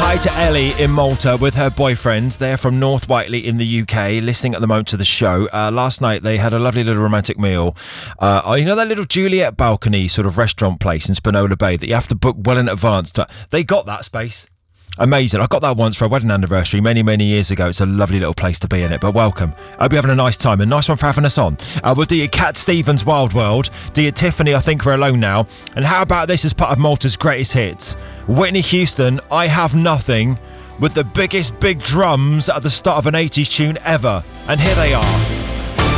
out to Ellie in Malta with her boyfriend. They're from North Whiteley in the UK, listening at the moment to the show. Last night they had a lovely little romantic meal. You know that little Juliet balcony sort of restaurant place in Spinola Bay that you have to book well in advance? They got that space. Amazing. I got that once for a wedding anniversary many, many years ago. It's a lovely little place to be in it, but welcome. I hope you're having a nice time, and nice one for having us on. We'll do your Cat Stevens Wild World, do your Tiffany, I Think We're Alone Now, and how about this as part of Malta's greatest hits? Whitney Houston, I Have Nothing, with the biggest big drums at the start of an 80s tune ever. And here they are.